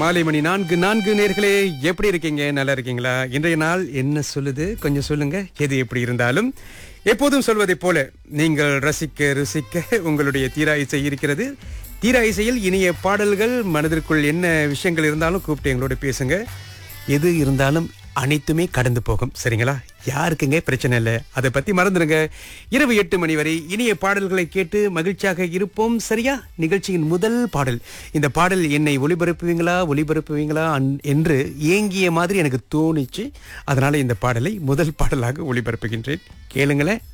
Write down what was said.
மாலை மணி 4 நேர்களே, எப்படி இருக்கீங்க? நல்லா இருக்கீங்களா? இன்றைய நாள் என்ன சொல்லுது? கொஞ்சம் சொல்லுங்க. எது எப்படி இருந்தாலும் எப்போதும் சொல்வதைப் போல நீங்கள் ரசிக்க ருசிக்க உங்களுடைய தீரா இசை இருக்கிறது. தீரா இசையில் இனிய பாடல்கள், மனதிற்குள் என்ன விஷயங்கள் இருந்தாலும் கூப்பிட்டு எங்களோட பேசுங்க. எது இருந்தாலும் அனைத்துமே கடந்து போகும். சரிங்களா? யாருக்குங்க பிரச்சனை இல்லை. அதை பத்தி மறந்துடுங்க. இரவு 8 மணி வரை இனிய பாடல்களை கேட்டு மகிழ்ச்சியாக இருப்போம். சரியா? நிகழ்ச்சியின் முதல் பாடல். இந்த பாடல் என்னை ஒளிபரப்புவீங்களா என்று ஏங்கிய மாதிரி எனக்கு தோணிச்சு. அதனால இந்த பாடலை முதல் பாடலாக ஒளிபரப்புகின்றேன். கேளுங்களேன்.